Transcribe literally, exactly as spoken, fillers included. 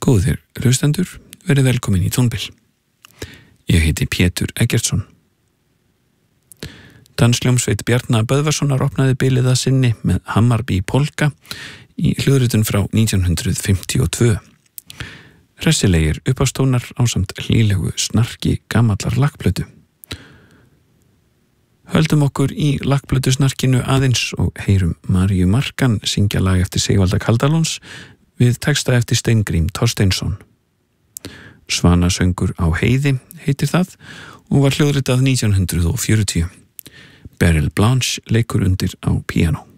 Góðir hlustendur, verið velkomin í Tónbil. Ég heiti Pétur Eggertsson. Dansljómsveit Bjarna Böðvarssonar opnaði bilið að sinni með Hammarby Polka í hljóðritun frá nítján hundruð fimmtíu og tvö. Hressilegir uppástónar ásamt hlýlegu snarki gamallar lakkplötu. Höldum okkur í lakkplötu snarkinu aðeins og heyrum Maríu Markan syngja lag eftir Sigvalda Kaldalóns við texta eftir Steingrím Thorsteinsson. Svanasöngur á heiði heitir það og var hljóðritað nítján hundruð fjörutíu. Beryl Blanche leikur undir á píanó.